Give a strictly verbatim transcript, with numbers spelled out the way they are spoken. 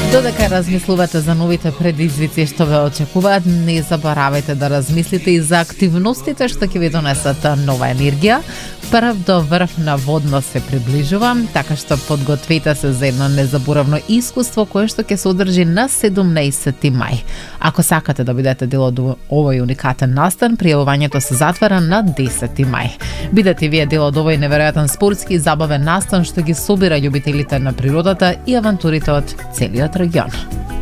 Додека размислувате за новите предизвици што ве очекуваат, не заборавајте да размислите и за активностите што ќе ви донесат нова енергија. Прв до врв на водно се приближува, така што подгответе се за едно незаборавно искуство кое што ќе се одржи на седумнаесети мај. Ако сакате да бидете дел од овој уникатен настан, пријавувањето се затвара на десети мај. Бидете вие дел од овој неверојатен спортски и забавен настан што ги собира љубителите на природата и авантурите од целиот регион.